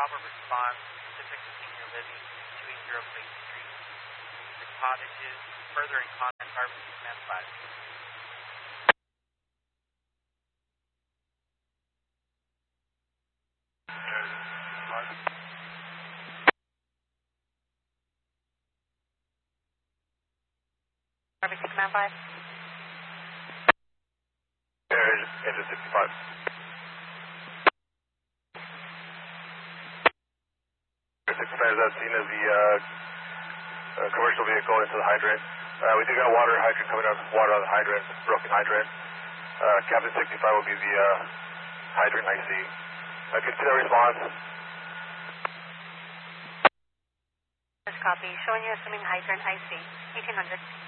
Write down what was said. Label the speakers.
Speaker 1: Bravo response, Pacific Senior Living, 280 Place Street, the cottages, further in contact RBC Command 5.
Speaker 2: RBC Command 5.
Speaker 3: Engine 65. As seen as the commercial vehicle into the hydrant. We do got water hydrant coming out, water on the hydrant, broken hydrant. Captain 65 will be the hydrant IC. Can see the response.
Speaker 2: Copy. Showing you assuming hydrant IC, 1800.